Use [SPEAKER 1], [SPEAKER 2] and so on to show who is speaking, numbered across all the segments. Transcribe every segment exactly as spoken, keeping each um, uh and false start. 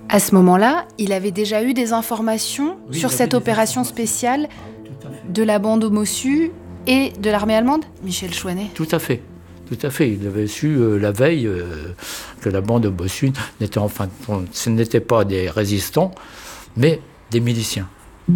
[SPEAKER 1] À ce moment-là, il avait déjà eu des informations
[SPEAKER 2] Oui,
[SPEAKER 1] sur
[SPEAKER 2] il
[SPEAKER 1] cette
[SPEAKER 2] avait des
[SPEAKER 1] opération
[SPEAKER 2] informations.
[SPEAKER 1] spéciale
[SPEAKER 2] Tout à fait.
[SPEAKER 1] de la bande au Bossu et de l'armée allemande, Michel Chouanet?
[SPEAKER 2] Tout à fait. Tout à fait. Il avait su euh, la veille euh, que la bande au Bossu n'était en fin de compte, ce n'étaient pas des résistants, mais des miliciens.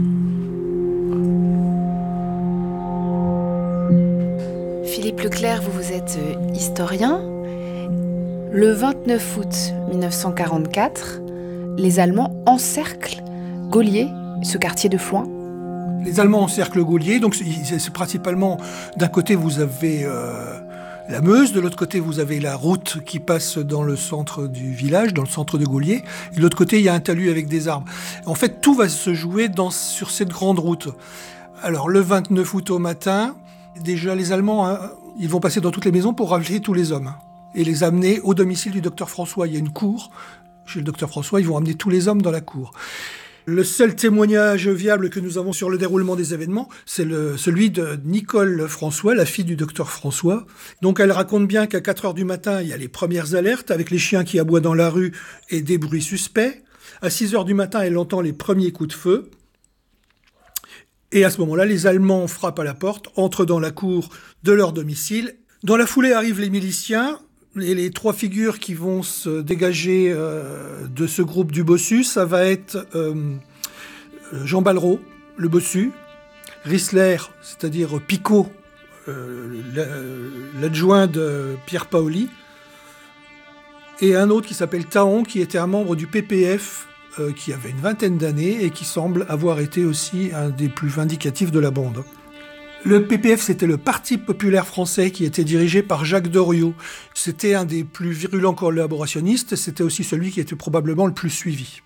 [SPEAKER 1] Philippe Leclerc, vous, vous êtes euh, historien. Le vingt-neuf août mille neuf cent quarante-quatre, les Allemands encerclent Gaulier, ce quartier de Floins.
[SPEAKER 3] Les Allemands encerclent Gaulier, donc c'est, c'est principalement, d'un côté vous avez euh, la Meuse, de l'autre côté vous avez la route qui passe dans le centre du village, dans le centre de Gaulier, et de l'autre côté il y a un talus avec des arbres. En fait, tout va se jouer dans, sur cette grande route. Alors le vingt-neuf août au matin, déjà les Allemands, hein, ils vont passer dans toutes les maisons pour ramener tous les hommes et les amener au domicile du docteur François. Il y a une cour, chez le docteur François, ils vont amener tous les hommes dans la cour. Le seul témoignage viable que nous avons sur le déroulement des événements, c'est le, celui de Nicole François, la fille du docteur François. Donc elle raconte bien qu'à quatre heures du matin, il y a les premières alertes avec les chiens qui aboient dans la rue et des bruits suspects. À six heures du matin, elle entend les premiers coups de feu. Et à ce moment-là, les Allemands frappent à la porte, entrent dans la cour de leur domicile. Dans la foulée arrivent les miliciens. Et les trois figures qui vont se dégager euh, de ce groupe du Bossu, ça va être euh, Jean Ballereau, le Bossu, Rissler, c'est-à-dire Picot, euh, l'adjoint de Pierre Paoli, et un autre qui s'appelle Taon, qui était un membre du P P F, euh, qui avait une vingtaine d'années et qui semble avoir été aussi un des plus vindicatifs de la bande. Le P P F, c'était le Parti populaire français qui était dirigé par Jacques Doriot. C'était un des plus virulents collaborationnistes, c'était aussi celui qui était probablement le plus suivi.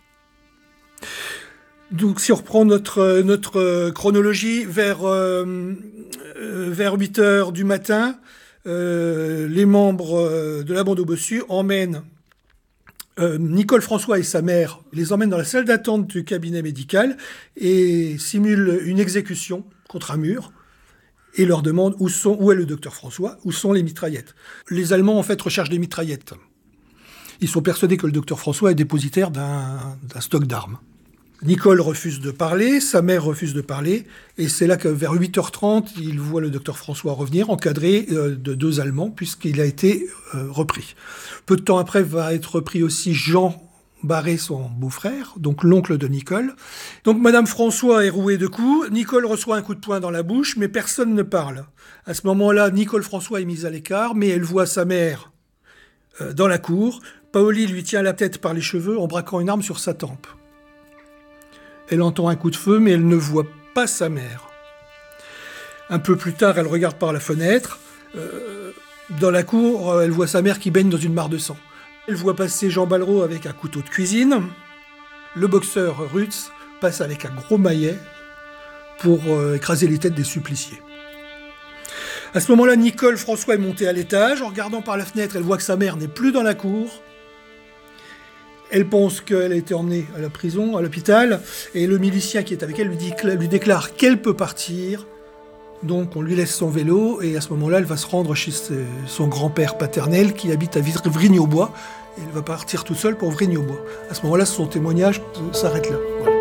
[SPEAKER 3] Donc si on reprend notre, notre chronologie, vers, euh, vers huit heures du matin, euh, les membres de la bande au Bossu emmènent euh, Nicole François et sa mère, les emmènent dans la salle d'attente du cabinet médical et simulent une exécution contre un mur. Et leur demande où, sont, où est le docteur François, où sont les mitraillettes. Les Allemands, en fait, recherchent des mitraillettes. Ils sont persuadés que le docteur François est dépositaire d'un, d'un stock d'armes. Nicole refuse de parler, sa mère refuse de parler, et c'est là que vers huit heures trente, il voit le docteur François revenir, encadré euh, de deux Allemands, puisqu'il a été euh, repris. Peu de temps après va être repris aussi Jean Barré, son beau-frère, donc l'oncle de Nicole. Donc Madame François est rouée de coups, Nicole reçoit un coup de poing dans la bouche, mais personne ne parle. À ce moment-là, Nicole François est mise à l'écart, mais elle voit sa mère euh, dans la cour. Paoli lui tient la tête par les cheveux en braquant une arme sur sa tempe. Elle entend un coup de feu, mais elle ne voit pas sa mère. Un peu plus tard, elle regarde par la fenêtre. Euh, dans la cour, elle voit sa mère qui baigne dans une mare de sang. Elle voit passer Jean Ballereau avec un couteau de cuisine. Le boxeur Rutz passe avec un gros maillet pour euh, écraser les têtes des suppliciés. À ce moment-là, Nicole François est montée à l'étage. En regardant par la fenêtre, elle voit que sa mère n'est plus dans la cour. Elle pense qu'elle a été emmenée à la prison, à l'hôpital. Et le milicien qui est avec elle lui, dit, lui déclare qu'elle peut partir. Donc on lui laisse son vélo et à ce moment-là, elle va se rendre chez son grand-père paternel qui habite à Vrigny-au-Bois. Et elle va partir toute seule pour Vrigny-au-Bois. À ce moment-là, son témoignage s'arrête là. Voilà.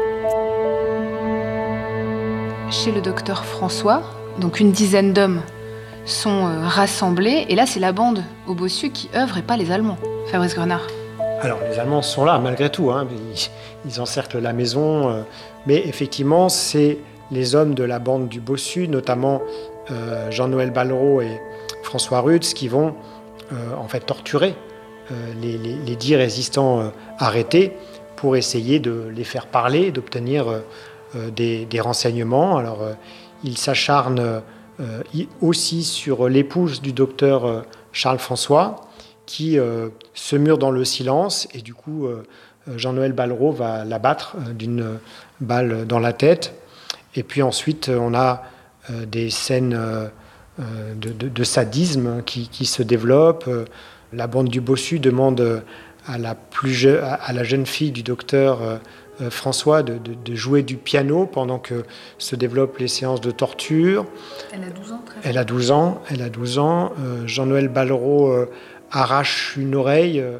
[SPEAKER 1] Chez le docteur François, donc une dizaine d'hommes sont euh, rassemblés. Et là, c'est la bande au Bossu qui œuvre et pas les Allemands. Fabrice Grenard.
[SPEAKER 4] Alors, les Allemands sont là, malgré tout. Hein. Ils, ils encerclent la maison. Euh, mais effectivement, c'est les hommes de la bande du Bossu, notamment euh, Jean-Noël Ballereau et François Rutz, qui vont euh, en fait torturer euh, les, les, les dix résistants euh, arrêtés pour essayer de les faire parler, d'obtenir euh, des, des renseignements. Alors, euh, ils s'acharnent euh, aussi sur l'épouse du docteur euh, Charles François, qui euh, se mure dans le silence, et du coup, euh, Jean-Noël Ballereau va l'abattre euh, d'une balle dans la tête. Et puis ensuite, on a euh, des scènes euh, de, de, de sadisme qui, qui se développent. La bande du Bossu demande à la, plus je, à la jeune fille du docteur euh, François de, de, de jouer du piano pendant que se développent les séances de torture.
[SPEAKER 1] Elle a douze ans, très
[SPEAKER 4] Elle a douze ans. Elle a douze ans. Euh, Jean-Noël Ballereau euh, arrache une oreille euh,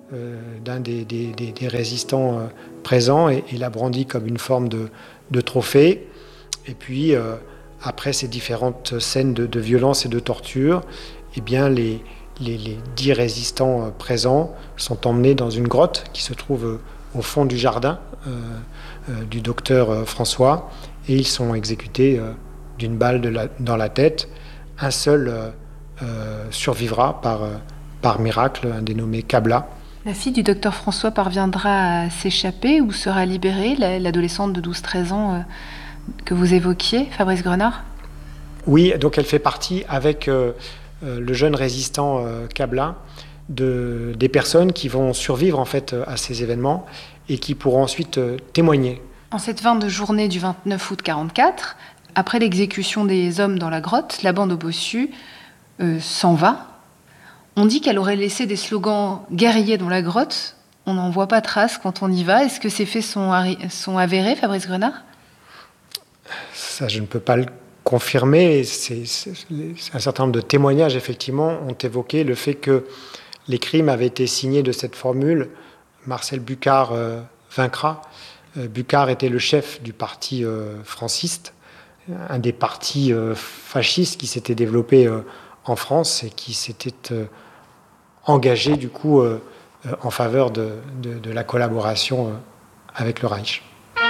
[SPEAKER 4] euh, d'un des, des, des, des résistants euh, présents et, et la brandit comme une forme de, de trophée. Et puis, euh, après ces différentes scènes de, de violence et de torture, eh bien, les, les, les dix résistants euh, présents sont emmenés dans une grotte qui se trouve euh, au fond du jardin euh, euh, du docteur euh, François, et ils sont exécutés euh, d'une balle de la, dans la tête. Un seul euh, euh, survivra par, euh, par miracle, un dénommé Kabla.
[SPEAKER 1] La fille du docteur François parviendra à s'échapper ou sera libérée, l'adolescente de douze treize ans euh, que vous évoquiez, Fabrice Grenard?
[SPEAKER 4] Oui, donc elle fait partie avec euh, euh, le jeune résistant euh, Kabla de, des personnes qui vont survivre en fait à ces événements et qui pourront ensuite euh, témoigner.
[SPEAKER 1] En cette fin de journée du vingt-neuf août quarante-quatre, après l'exécution des hommes dans la grotte, la bande au bossu euh, s'en va. On dit qu'elle aurait laissé des slogans guerriers dans la grotte. On n'en voit pas trace quand on y va. Est-ce que ces faits sont, sont avérés, Fabrice Grenard?
[SPEAKER 4] Ça, je ne peux pas le confirmer. C'est, c'est, un certain nombre de témoignages, effectivement, ont évoqué le fait que les crimes avaient été signés de cette formule. Marcel Bucard euh, vaincra. Euh, Bucard était le chef du parti euh, franciste, un des partis euh, fascistes qui s'était développé euh, en France et qui s'était euh, engagé du coup euh, euh, en faveur de, de, de la collaboration euh, avec le Reich.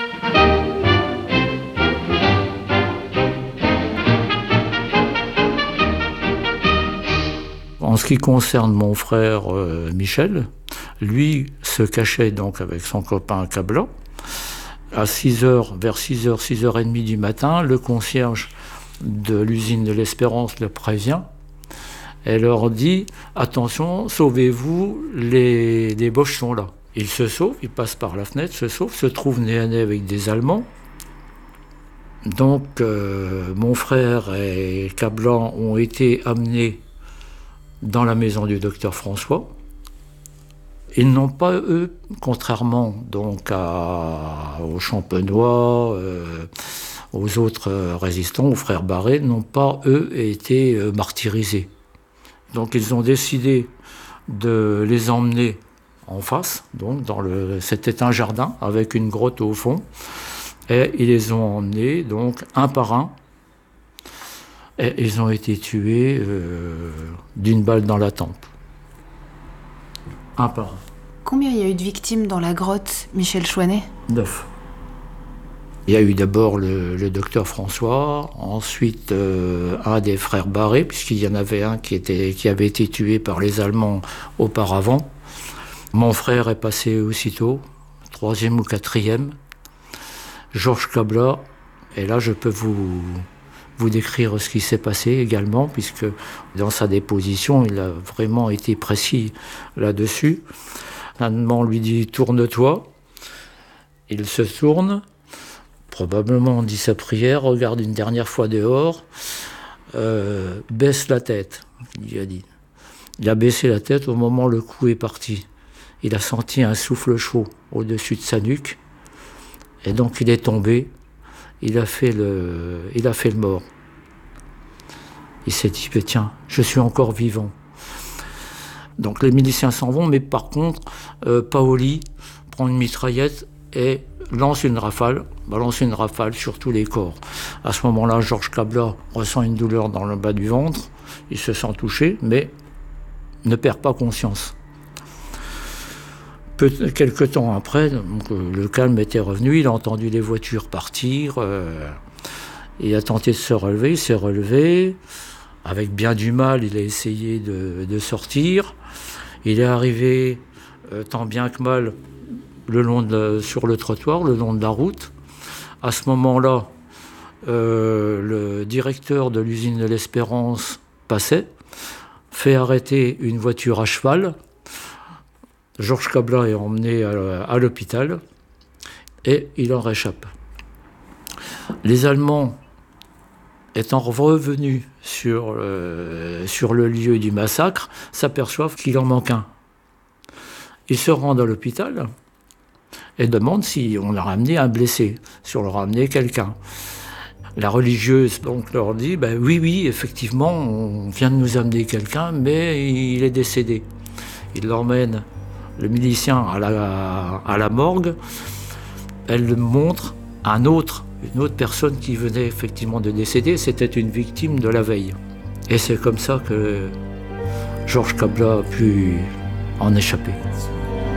[SPEAKER 2] En ce qui concerne mon frère euh, Michel, lui se cachait donc avec son copain Kabla. À six heures, vers six heures, six heures trente du matin, le concierge de l'usine de l'Espérance le prévient et leur dit « Attention, sauvez-vous, les, les Boches sont là ». Il se sauve, il passe par la fenêtre, se sauve, se trouve nez à nez avec des Allemands. Donc euh, mon frère et Kabla ont été amenés dans la maison du docteur François. Ils n'ont pas, eux, contrairement donc à, aux Champenois, euh, aux autres euh, résistants, aux frères Barré, n'ont pas, eux, été euh, martyrisés. Donc ils ont décidé de les emmener en face. Donc dans le, c'était un jardin avec une grotte au fond. Et ils les ont emmenés, donc, un par un. Et ils ont été tués euh, d'une balle dans la tempe. Un par un.
[SPEAKER 1] Combien il y a eu de victimes dans la grotte, Michel Chouanet?
[SPEAKER 2] Neuf. Il y a eu d'abord le, le docteur François, ensuite euh, un des frères Barré, puisqu'il y en avait un qui, était, qui avait été tué par les Allemands auparavant. Mon frère est passé aussitôt, troisième ou quatrième. Georges Kabla, et là je peux vous... vous décrire ce qui s'est passé également, puisque dans sa déposition, il a vraiment été précis là-dessus. L'Allemand lui dit « tourne-toi ». Il se tourne, probablement dit sa prière, regarde une dernière fois dehors, euh, baisse la tête, il a dit. Il a baissé la tête au moment où le coup est parti. Il a senti un souffle chaud au-dessus de sa nuque, et donc il est tombé. Il a fait le, il a fait le mort. Il s'est dit, tiens, je suis encore vivant. Donc les miliciens s'en vont, mais par contre, euh, Paoli prend une mitraillette et lance une rafale, balance une rafale sur tous les corps. À ce moment-là, Georges Kabla ressent une douleur dans le bas du ventre, il se sent touché, mais ne perd pas conscience. Peu, quelques temps après, donc, le calme était revenu, il a entendu les voitures partir, euh, il a tenté de se relever, il s'est relevé, avec bien du mal, il a essayé de, de sortir, il est arrivé euh, tant bien que mal le long de, sur le trottoir, le long de la route. À ce moment-là, euh, le directeur de l'usine de l'Espérance passait, fait arrêter une voiture à cheval. Georges Kabla est emmené à, à l'hôpital et il en réchappe. Les Allemands, étant revenus sur, euh, sur le lieu du massacre, s'aperçoivent qu'il en manque un. Ils se rendent à l'hôpital et demandent si on leur a amené un blessé, si on leur a amené quelqu'un. La religieuse donc leur dit ben, « Oui, oui, effectivement, on vient de nous amener quelqu'un, mais il est décédé. » Ils l'emmènent le milicien à la, à la morgue, elle montre un autre, une autre personne qui venait effectivement de décéder. C'était une victime de la veille. Et c'est comme ça que Georges Cabla a pu en échapper.